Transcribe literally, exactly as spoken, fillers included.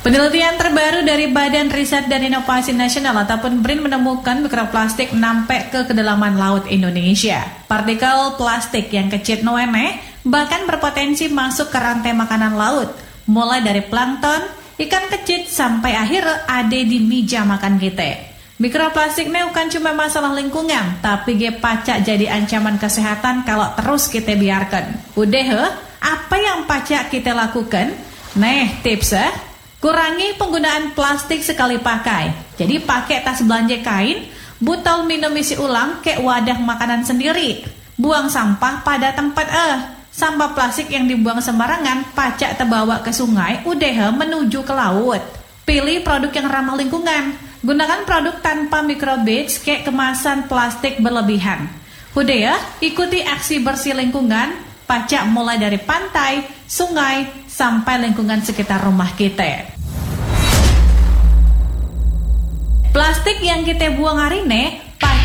Penelitian terbaru dari Badan Riset dan Inovasi Nasional ataupun B R I N menemukan mikroplastik nampek ke kedalaman laut Indonesia. Partikel plastik yang kecil noene bahkan berpotensi masuk ke rantai makanan laut, mulai dari plankton, ikan kecil sampai akhir ada di meja makan kita. Mikroplastik ini bukan cuma masalah lingkungan, tapi ge pacak jadi ancaman kesehatan kalau terus kita biarkan. Udah, he? Apa yang pacak kita lakukan? Nih tipsnya. Kurangi penggunaan plastik sekali pakai. Jadi pakai tas belanja kain, botol minum isi ulang, kayak wadah makanan sendiri. Buang sampah pada tempat eh. Sampah plastik yang dibuang sembarangan pacak terbawa ke sungai, udah menuju ke laut. Pilih produk yang ramah lingkungan. Gunakan produk tanpa microbeads kayak kemasan plastik berlebihan. Udah ya, ikuti aksi bersih lingkungan, pacak mulai dari pantai, sungai, sampai lingkungan sekitar rumah kita. Plastik yang kita buang hari ini